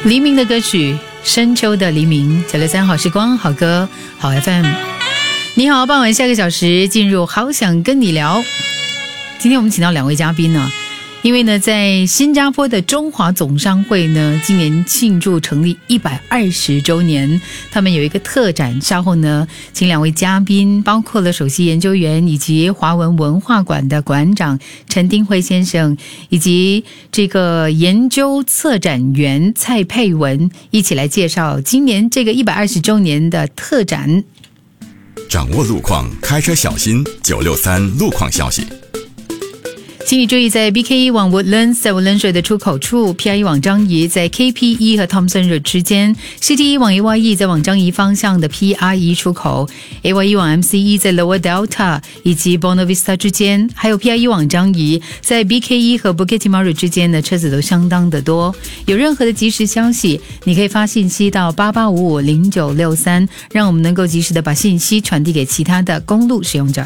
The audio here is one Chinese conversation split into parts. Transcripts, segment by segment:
黎明的歌曲，深秋的黎明，963好时光，好歌，好 FM。你好，傍晚下个小时进入好想跟你聊。今天我们请到两位嘉宾呢，因为呢，在新加坡的中华总商会呢，今年庆祝成立120周年，他们有一个特展。稍后呢，请两位嘉宾，包括了首席研究员以及华文文化馆的馆长陈丁辉先生，以及这个研究策展员蔡佩文，一起来介绍今年这个120周年的特展。 掌握路况，开车小心，963路况消息。 请你注意，在 BKE 往 Woodlands 在 Woodlands 水的出口处， PIE 往樟宜在 KPE 和 Thomson Road 之间， CTE 往 AYE 在往樟宜方向的 PRE 出口， AYE 往 MCE 在 Lower Delta 以及 Buona Vista 之间，还有 PIE 往樟宜在 BKE 和 Bukit Timah 之间的车子都相当的多。有任何的即时消息，你可以发信息到88550963，让我们能够及时的把信息传递给其他的公路使用者。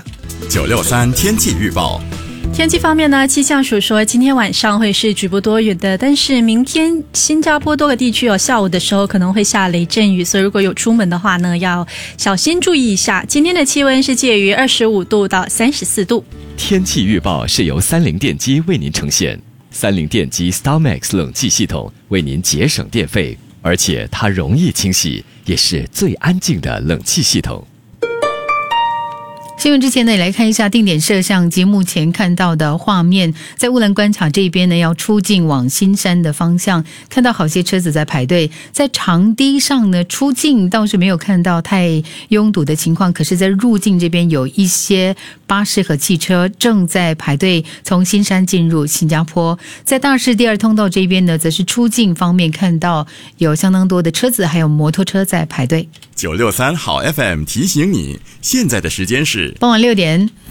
963天气预报。 天气方面呢，气象署说今天晚上会是局部多云的，但是明天新加坡多个地区下午的时候可能会下雷阵雨，所以如果有出门的话呢，要小心注意一下。今天的气温是介于25度到34度。 天气预报是由三菱电机为您呈现，三菱电机 StarMax 冷气系统为您节省电费，而且它容易清洗，也是最安静的冷气系统。 新闻之前呢，也来看一下定点摄像机目前看到的画面。在乌兰关卡这边呢，要出境往新山的方向，看到好些车子在排队。在长堤上呢，出境倒是没有看到太拥堵的情况，可是在入境这边有一些巴士和汽车正在排队从新山进入新加坡。在大市第二通道这边呢，则是出境方面看到有相当多的车子还有摩托车在排队。 963好 FM 提醒你，现在的时间是傍晚6点。